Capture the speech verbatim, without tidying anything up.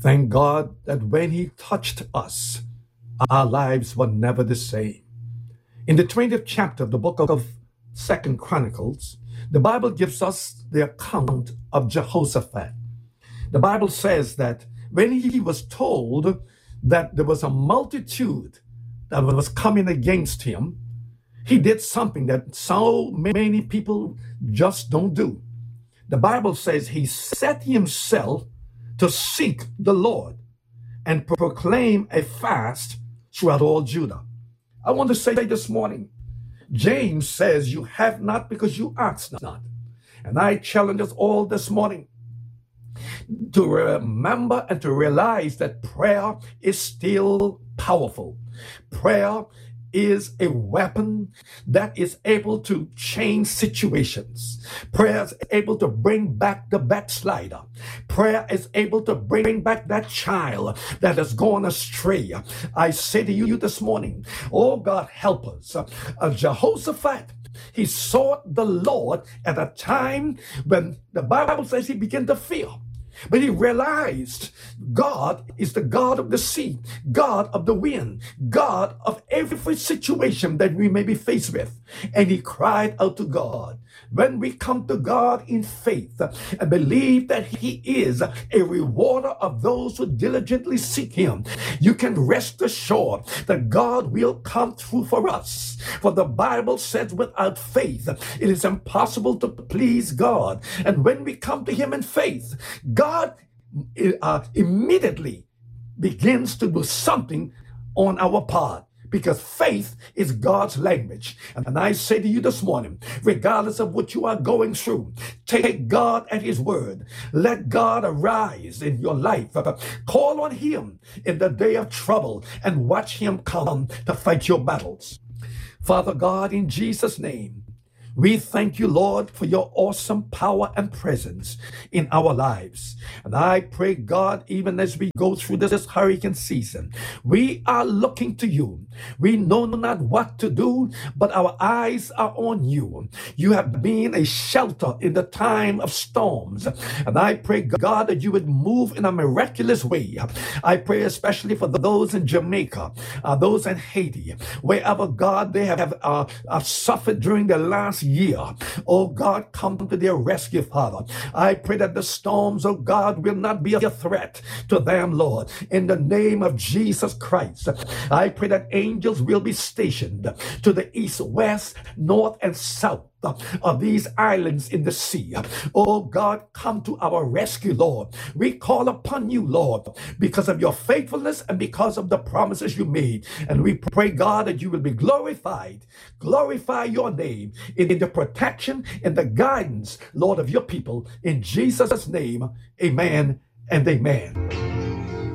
Thank God that when He touched us, our lives were never the same. In the twentieth chapter of the book of Second Chronicles, the Bible gives us the account of Jehoshaphat. The Bible says that when he was told that there was a multitude that was coming against him, he did something that so many people just don't do. The Bible says he set himself to seek the Lord and proclaim a fast throughout all Judah. I want to say this morning, James says you have not because you ask not. And I challenge us all this morning to remember and to realize that prayer is still powerful. Prayer is a weapon that is able to change situations. Prayer is able to bring back the backslider. Prayer is able to bring back that child that has gone astray. I say to you this morning, oh God, help us. Uh, Jehoshaphat, he sought the Lord at a time when the Bible says he began to fear. But he realized God is the God of the sea, God of the wind, God of every situation that we may be faced with. And he cried out to God. When we come to God in faith and believe that he is a rewarder of those who diligently seek him, you can rest assured that God will come through for us. For the Bible says without faith, it is impossible to please God. And when we come to him in faith, God uh, immediately begins to do something on our part. Because faith is God's language. And I say to you this morning, regardless of what you are going through, take God at his word. Let God arise in your life. Call on him in the day of trouble and watch him come to fight your battles. Father God, in Jesus' name, we thank you, Lord, for your awesome power and presence in our lives. And I pray, God, even as we go through this hurricane season, we are looking to you. We know not what to do, but our eyes are on you. You have been a shelter in the time of storms. And I pray, God, that you would move in a miraculous way. I pray especially for those in Jamaica, uh, those in Haiti, wherever, God, they have uh, uh, suffered during the last year. Oh God, come to their rescue, Father. I pray that the storms, oh God, will not be a threat to them, Lord. In the name of Jesus Christ, I pray that angels will be stationed to the east, west, north, and south of these islands in the sea. Oh God, come to our rescue, Lord. We call upon you, Lord, because of your faithfulness and because of the promises you made. And we pray, God, that you will be glorified. Glorify your name in the protection and the guidance, Lord, of your people. In Jesus' name, amen and amen.